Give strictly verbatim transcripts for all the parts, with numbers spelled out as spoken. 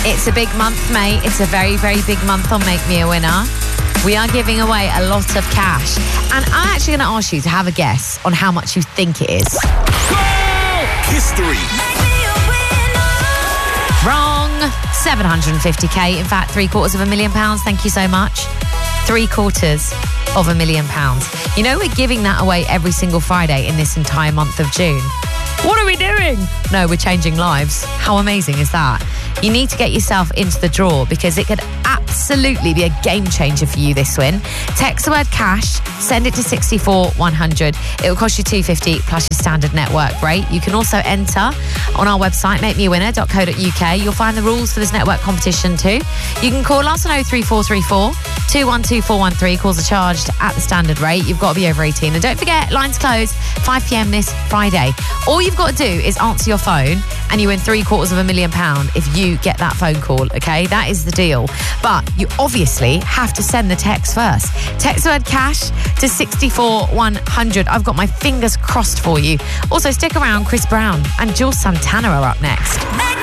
It's a big month, mate. It's a very, very big month on Make Me a Winner. We are giving away a lot of cash. And I'm actually going to ask you to have a guess on how much you think it is. History. Wrong. seven hundred fifty k. In fact, three quarters of a million pounds. Thank you so much. Three quarters of a million pounds. You know, we're giving that away every single Friday in this entire month of June. What are we doing? No, we're changing lives. How amazing is that? You need to get yourself into the draw because it could absolutely be a game changer for you, this win. Text the word cash, send it to six four one hundred. It will cost you two pounds fifty plus your standard network rate. You can also enter on our website, make me a winner dot co dot u k. You'll find the rules for this network competition too. You can call us on oh three four three four, two one two four one three. Calls are charged at the standard rate. You've got to be over eighteen. And don't forget, lines close five p.m. this Friday. All you've got to do is answer your phone and you win three quarters of a million pound if you get that phone call, okay? That is the deal. But you obviously have to send the text first. Text the word cash to six four one hundred. I've got my fingers crossed for you. Also, stick around. Chris Brown and Jules Santana are up next.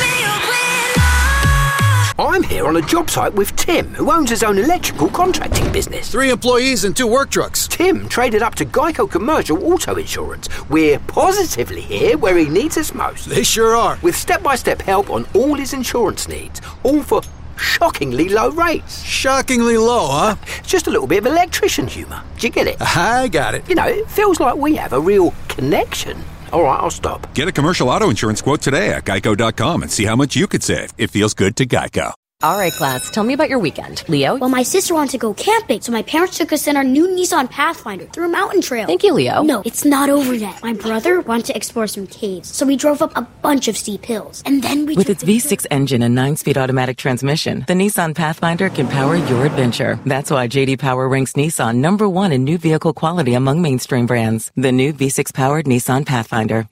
I'm here on a job site with Tim, who owns his own electrical contracting business. Three employees and two work trucks. Tim traded up to Geico Commercial Auto Insurance. We're positively here where he needs us most. They sure are. With step-by-step help on all his insurance needs, all for shockingly low rates. Shockingly low, huh? Just a little bit of electrician humour. Do you get it? I got it. You know, it feels like we have a real connection. All right, I'll stop. Get a commercial auto insurance quote today at geico dot com and see how much you could save. It feels good to Geico. All right, class, tell me about your weekend. Leo? Well, my sister wanted to go camping, so my parents took us in our new Nissan Pathfinder through a mountain trail. Thank you, Leo. No, it's not over yet. My brother wanted to explore some caves, so we drove up a bunch of steep hills. And then we... With its V six engine and nine-speed automatic transmission, the Nissan Pathfinder can power your adventure. That's why J D Power ranks Nissan number one in new vehicle quality among mainstream brands. The new V six-powered Nissan Pathfinder.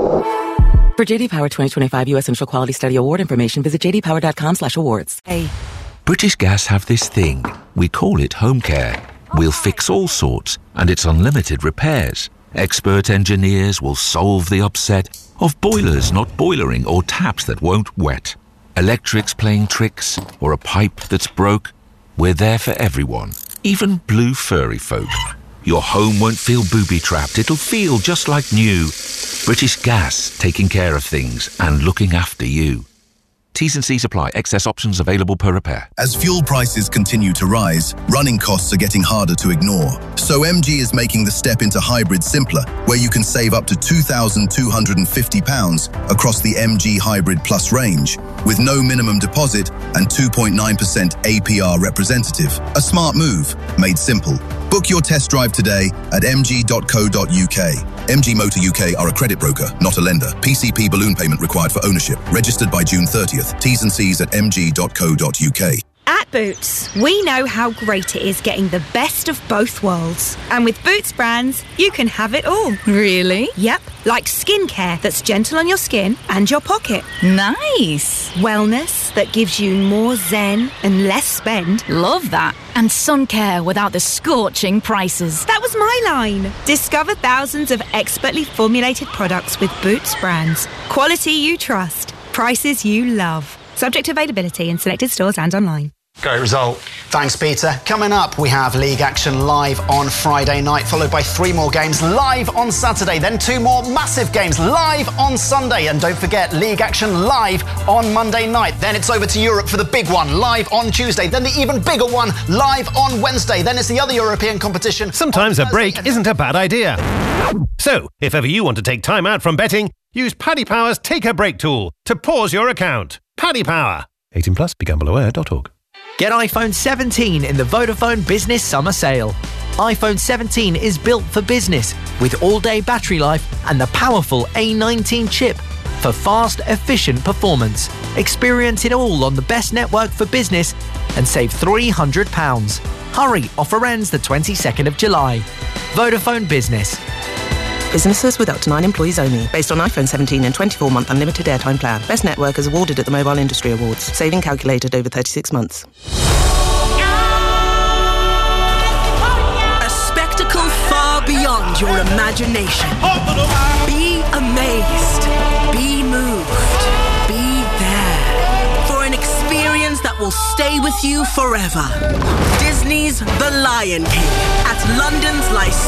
For J D Power twenty twenty-five U S Initial Quality Study Award information, visit j d power dot com slash awards. Hey. British Gas have this thing. We call it home care. We'll fix all sorts, and it's unlimited repairs. Expert engineers will solve the upset of boilers not boilering or taps that won't wet. Electrics playing tricks or a pipe that's broke. We're there for everyone, even blue furry folk. Your home won't feel booby-trapped. It'll feel just like new. British Gas, taking care of things and looking after you. T's and C's apply. Excess options available per repair. As fuel prices continue to rise, running costs are getting harder to ignore. So M G is making the step into hybrid simpler, where you can save up to two thousand two hundred fifty pounds across the M G Hybrid Plus range, with no minimum deposit and two point nine percent A P R representative. A smart move, made simple. Book your test drive today at m g dot co dot u k. M G Motor U K are a credit broker, not a lender. P C P balloon payment required for ownership. Registered by June thirtieth. T's and C's at m g dot co dot u k. At Boots, we know how great it is getting the best of both worlds. And with Boots brands, you can have it all. Really? Yep, like skincare that's gentle on your skin and your pocket. Nice. Wellness that gives you more zen and less spend. Love that. And sun care without the scorching prices. That was my line. Discover thousands of expertly formulated products with Boots brands. Quality you trust. Prices you love. Subject to availability in selected stores and online. Great result. Thanks, Peter. Coming up, we have League Action live on Friday night, followed by three more games live on Saturday, then two more massive games live on Sunday. And don't forget, League Action live on Monday night. Then it's over to Europe for the big one, live on Tuesday. Then the even bigger one, live on Wednesday. Then it's the other European competition. Sometimes a break isn't a bad idea. So, if ever you want to take time out from betting, use Paddy Power's Take a Break tool to pause your account. Paddy Power. eighteen plus, be gamble aware dot org. Get iPhone seventeen in the Vodafone Business Summer Sale. iPhone seventeen is built for business with all-day battery life and the powerful A nineteen chip for fast, efficient performance. Experience it all on the best network for business and save three hundred pounds. Hurry, offer ends the twenty-second of July. Vodafone Business. Businesses with up to nine employees only. Based on iPhone seventeen and twenty-four month unlimited airtime plan. Best network is awarded at the Mobile Industry Awards. Saving calculated over thirty-six months. A spectacle far beyond your imagination. Be amazed. Be moved. Be there. For an experience with you forever. Disney's The Lion King at London's Lyceum.